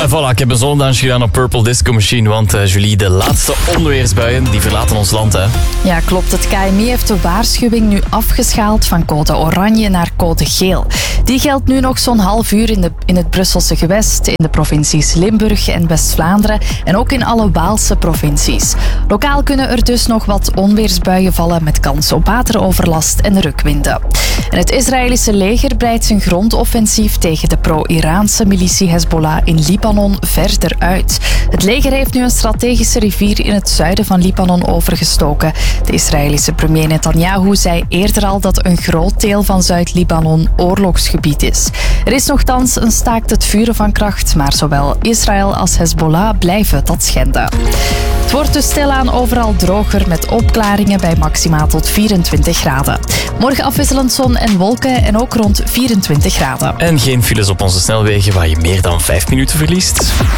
En voilà, ik heb een zonnedansje gedaan op Purple Disco Machine, want Julie, de laatste onweersbuien die verlaten ons land, hè? Ja, klopt. Het KNMI heeft de waarschuwing nu afgeschaald van code oranje naar code geel. Die geldt nu nog zo'n half uur in het Brusselse gewest, in de provincies Limburg en West-Vlaanderen en ook in alle Waalse provincies. Lokaal kunnen er dus nog wat onweersbuien vallen met kans op wateroverlast en rukwinden. En het Israëlische leger breidt zijn grondoffensief tegen de pro-Iraanse militie Hezbollah in Libanon verder uit. Het leger heeft nu een strategische rivier in het zuiden van Libanon overgestoken. De Israëlische premier Netanyahu zei eerder al dat een groot deel van Zuid-Libanon oorlogsgebied is. Er is nochtans een staakt het vuren van kracht, maar zowel Israël als Hezbollah blijven dat schenden. Het wordt dus stilaan overal droger met opklaringen bij maxima tot 24 graden. Morgen afwisselend zon en wolken en ook rond 24 graden. En geen files op onze snelwegen waar je meer dan 5 minuten verliest.